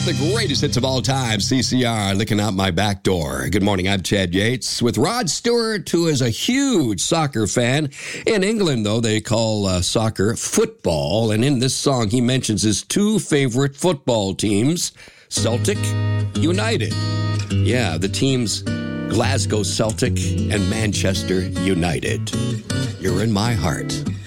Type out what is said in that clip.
The greatest hits of all time, CCR, Licking Out My Back Door. Good morning, I'm Chad Yates with Rod Stewart, who is a huge soccer fan. In England, though, they call soccer football, and in this song, he mentions his two favorite football teams, Celtic, United. Yeah, the teams Glasgow Celtic and Manchester United. You're in my heart.